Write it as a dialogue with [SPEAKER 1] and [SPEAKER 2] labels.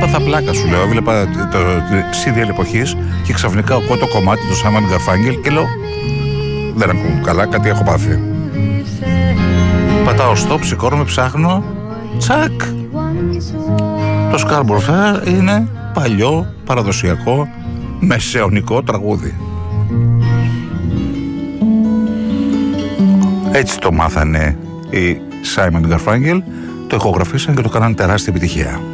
[SPEAKER 1] έπαθα πλάκα, σου λέω. Έβλεπα το CDL εποχής και ξαφνικά ακούω το κομμάτι του Σάιμον Γκαρφάγγελ και λέω δεν ακούω καλά, κάτι έχω πάθει. Πατάω stop, σηκώνομαι, ψάχνω. Τσακ! Το Scarborough Fair είναι παλιό, παραδοσιακό, μεσαιωνικό τραγούδι. Έτσι το μάθανε οι Σάιμον Γκαρφάγγελ, το ηχογραφήσαν και το κάνανε τεράστια επιτυχία.